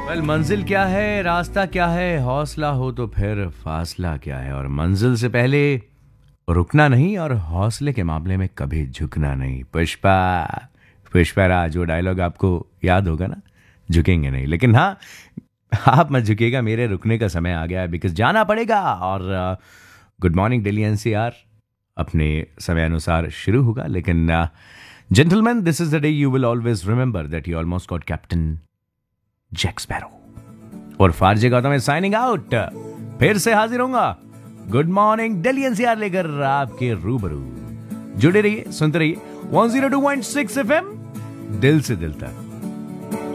मंजिल क्या है, रास्ता क्या है, हौसला हो तो फिर फासला क्या है। और मंजिल से पहले रुकना नहीं और हौसले के मामले में कभी झुकना नहीं। पुष्पा पुष्पा राज, वो डायलॉग आपको याद होगा ना। झुकेंगे नहीं, लेकिन हाँ, आप मत झुकेगा, मेरे रुकने का समय आ गया है, बिकॉज जाना पड़ेगा। और गुड मॉर्निंग दिल्ली एनसीआर अपने समय अनुसार शुरू होगा। लेकिन gentleman, this is the day you will always remember that you almost got captain Jack sparrow. और फारजे गौतम साइनिंग आउट। फिर से हाजिर होऊंगा गुड मॉर्निंग दिल्ली एनसीआर लेकर आपके रूबरू। जुड़े रहिए, सुनते रहिए 102.6 एफएम, दिल से दिल तक।